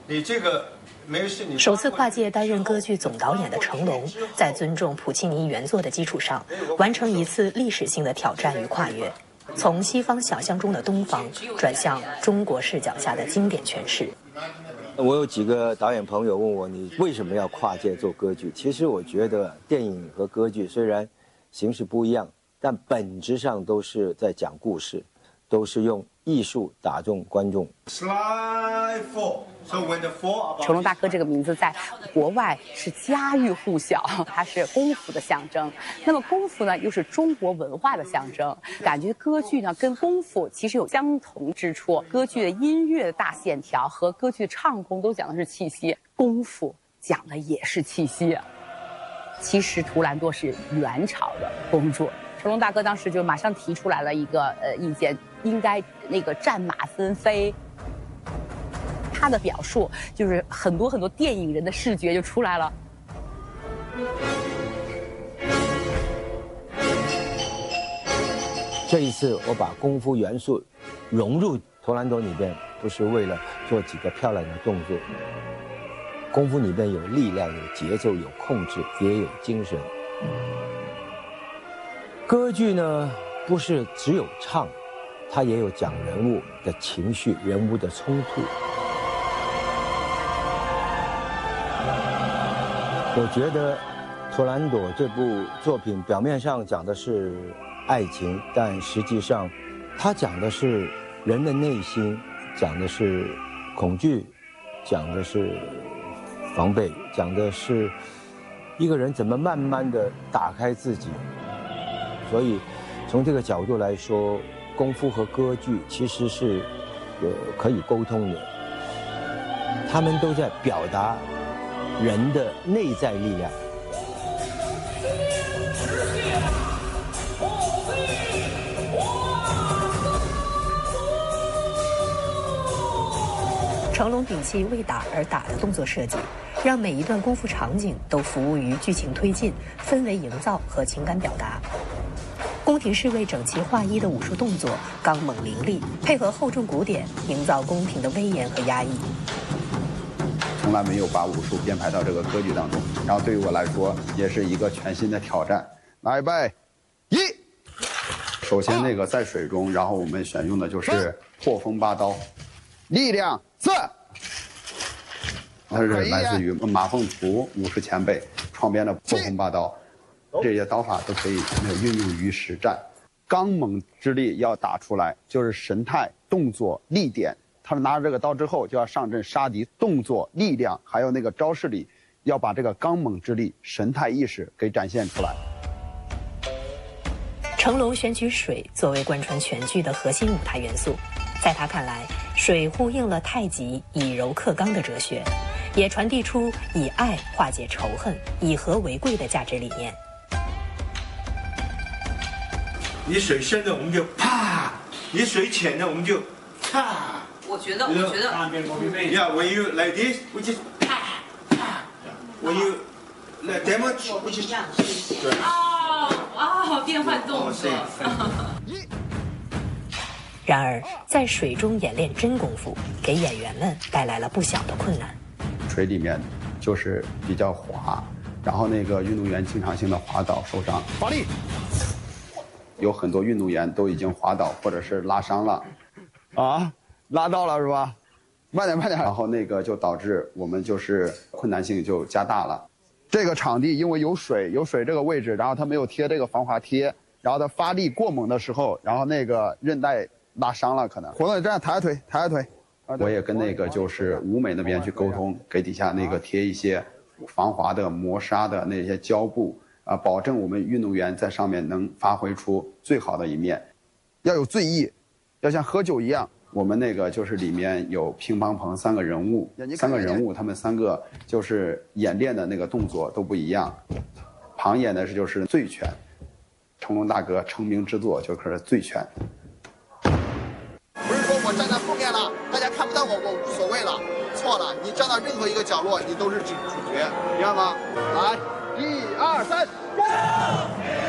你这个没事。 首次跨界担任歌剧总导演的成龙，在尊重普契尼原作的基础上，完成一次历史性的挑战与跨越，从西方想象中的东方转向中国视角下的经典诠释。 我有几个导演朋友问我，你为什么要跨界做歌剧？其实我觉得电影和歌剧虽然形式不一样，但本质上都是在讲故事，都是用艺术打动观众。 成龙大哥这个名字在国外是家喻户晓，它是功夫的象征。那么功夫呢，又是中国文化的象征。感觉歌剧呢跟功夫其实有相同之处。歌剧的音乐的大线条和歌剧的唱功都讲的是气息，功夫讲的也是气息。其实图兰朵是元朝的公主。成龙大哥当时就马上提出来了一个意见，应该那个战马纷飞。他的表述就是很多电影人的视觉就出来了。 这一次我把功夫元素融入图兰朵里边，不是为了做几个漂亮的动作。功夫里边有力量，有节奏，有控制，也有精神。歌剧呢，不是只有唱，它也有讲人物的情绪、人物的冲突。我觉得图兰朵这部作品表面上讲的是爱情，但实际上它讲的是人的内心，讲的是恐惧，讲的是防备，讲的是一个人怎么慢慢的打开自己。所以从这个角度来说，功夫和歌剧其实是可以沟通的，他们都在表达人的内在力量。 成龙摒弃为打而打的动作设计，让每一段功夫场景都服务于剧情推进、氛围营造和情感表达。宫廷侍卫整齐划一的武术动作刚猛凌厉，配合厚重鼓点，营造宫廷的威严和压抑。 从来没有把武术编排到这个歌剧当中，然后对于我来说也是一个全新的挑战。来，预备，一。首先那个在水中，然后我们选用的就是破风八刀，力量4。它是来自于马凤图武士前辈创编的破风八刀，这些刀法都可以运用于实战。刚猛之力要打出来，就是神态、动作、力点。他们拿着这个刀之后，就要上阵杀敌，动作、力量，还有那个招式里，要把这个刚猛之力、神态意识给展现出来。 成龙选取水作为贯穿全剧的核心舞台元素，在他看来，水呼应了太极以柔克刚的哲学，也传递出以爱化解仇恨、以和为贵的价值理念。 你水深的我们就啪，你水浅的我们就啪。 我觉得 Yeah, when you like this, we just when you like damage, we just 变换动作。 然而，在水中演练真功夫，给演员们带来了不小的困难。 水里面就是比较滑，然后那个运动员经常性的滑倒受伤，发力。有很多运动员都已经滑倒或者是拉伤了，啊。拉到了是吧？慢点。然后那个就导致我们就是困难性就加大了。这个场地因为有水这个位置，然后它没有贴这个防滑贴，然后它发力过猛的时候，然后那个韧带拉伤了可能。活动你这样抬下腿。我也跟那个就是舞美那边去沟通，给底下那个贴一些防滑的、磨砂的那些胶布啊，保证我们运动员在上面能发挥出最好的一面。要有醉意，要像喝酒一样。我们那个就是里面有乒乓棚3个人物，他们3个就是演练的那个动作都不一样。旁演的就是醉拳，成龙大哥成名之作就是醉拳。 不是说我站在后面了，大家看不到我无所谓了，错了，你站到任何一个角落，你都是主角，明白吗？来，1、2、3，